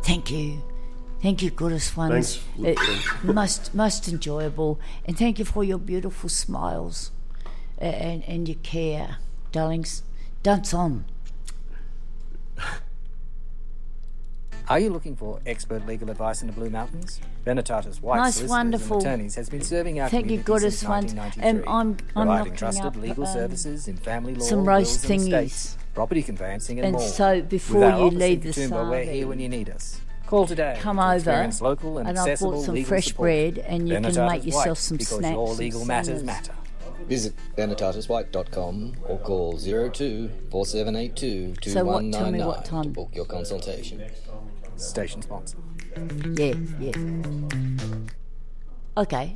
Thank you. Thank you, goodest ones. Thanks. Most enjoyable. And thank you for your beautiful smiles and your care, darlings. Dance on. Are you looking for expert legal advice in the Blue Mountains? Benetatis White Nice, Solicitors wonderful. and Attorneys has been serving our Thank you, community since goodest ones. 1993, I'm providing knocking trusted up legal services in family law, some roast wills and thingies. estates, property conveyancing and And more. so before With our you office leave in the Katoomba, we're here when you need us. Call today. come to over experience local and and I've accessible bought some legal fresh support. bread and you can Benetatis make yourself White, some because snacks. your and legal matters sandwiches. matter. Visit benetatiswhite.com or call 02-4782-2199 So tell me what time? to book your consultation. Station sponsor. Yeah. Okay.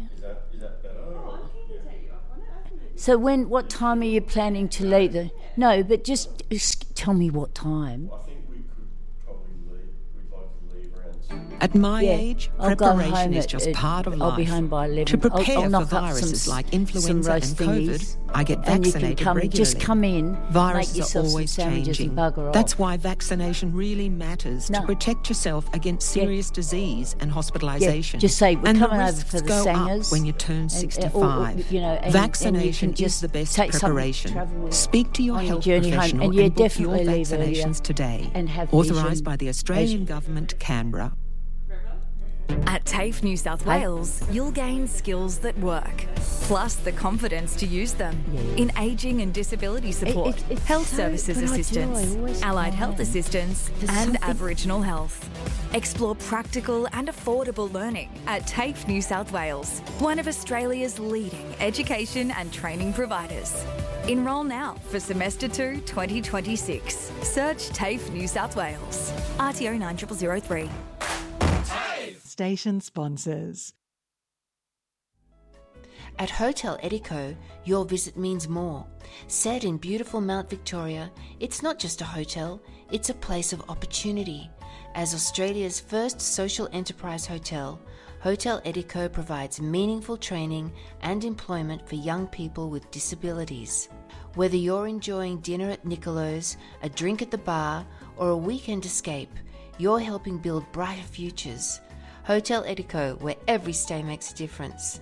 So what time are you planning to leave? No, but just tell me what time. I think we could probably we'd like to leave around 2. At my Yeah, age, I'll go home preparation is at- just at- part of life. I'll be home by 11. To prepare I'll for knock up viruses some- like some influenza and roast COVID, thingies, I get and you vaccinated can come regularly. just come in, Viruses make yourself are always some sandwiches changing. and bugger off. That's why vaccination really matters No. to protect yourself against serious disease and hospitalisation. Just say, we're and coming the over risks for the go sangers. up when you turn and 65. and Vaccination you can is just the best take something to preparation. travel with Speak to your on your health journey home, professional and you book your definitely leave earlier vaccinations today. and have Authorised vision by the as Australian you- Government, Canberra. At TAFE New South Wales, you'll gain skills that work, plus the confidence to use them in ageing and disability support, it's health so services good idea, assistance, I always allied health find assistance, there's and something- Aboriginal health. Explore practical and affordable learning at TAFE New South Wales, one of Australia's leading education and training providers. Enrol now for Semester 2 2026. Search TAFE New South Wales. RTO 9003. Station sponsors. At Hotel Edico, your visit means more. Set in beautiful Mount Victoria, it's not just a hotel, it's a place of opportunity. As Australia's first social enterprise hotel, Hotel Edico provides meaningful training and employment for young people with disabilities. Whether you're enjoying dinner at Nicolo's, a drink at the bar, or a weekend escape, you're helping build brighter futures. Hotel Edico, where every stay makes a difference.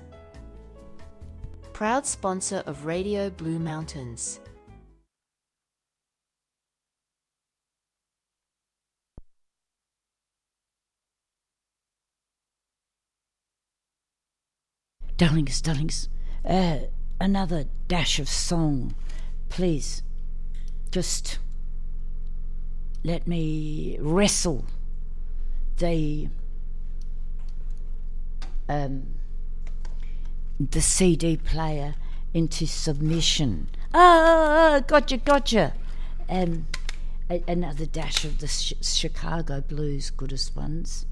Proud sponsor of Radio Blue Mountains. Darlings, another dash of song, please. Just let me wrestle the CD player into submission. Gotcha. Another dash of the Chicago blues, goodest ones.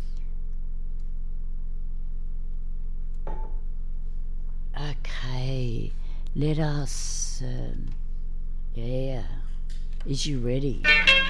Okay, let us. Is you ready?